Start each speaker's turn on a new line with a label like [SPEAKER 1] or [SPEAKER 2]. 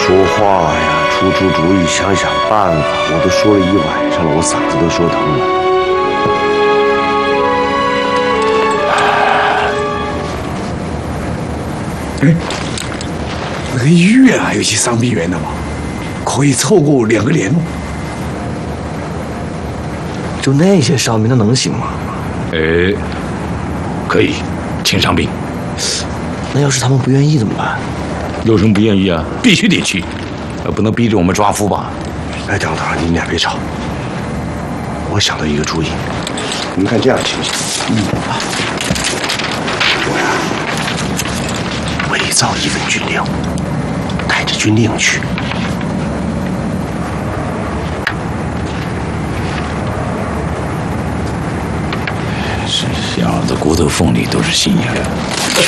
[SPEAKER 1] 说话呀，出主意，想办法。我都说了一晚上了，我嗓子都说疼了。
[SPEAKER 2] 那个医院还有些伤病员的嘛，可以凑过2个连哦。
[SPEAKER 3] 就那些伤兵，那能行吗？
[SPEAKER 4] 可以，轻伤病。
[SPEAKER 3] 那要是他们不愿意怎么办？
[SPEAKER 4] 有什么不愿意啊？必须得去，不能逼着我们抓夫吧？
[SPEAKER 1] 哎，等等，你们俩别吵。我想到一个主意，你们看这样行不行？我呀，伪造一份军令，带着军令去。
[SPEAKER 4] 这小子骨头缝里都是心眼。